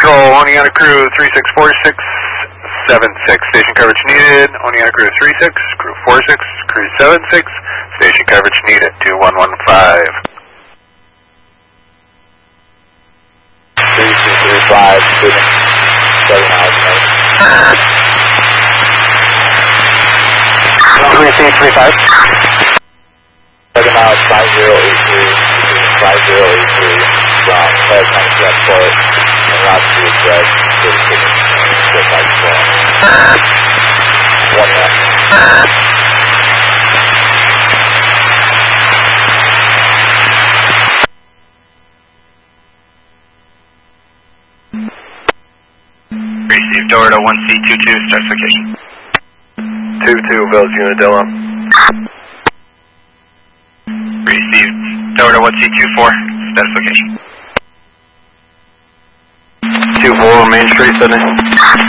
Control, Oneonta Crew 364676. Station coverage needed. Oneonta Crew 36, Crew 46, Crew 76. Station coverage needed. 2115. 3235, 7 miles an hour. 3235. 7 miles, 5083, 5083, from Clare County Transport, and route to the address, 3654. 1 Received Dorado 1C22, start location. 22, Village Unadilla. Received Dorado 1C24, status location. 24, Main Street, Sydney.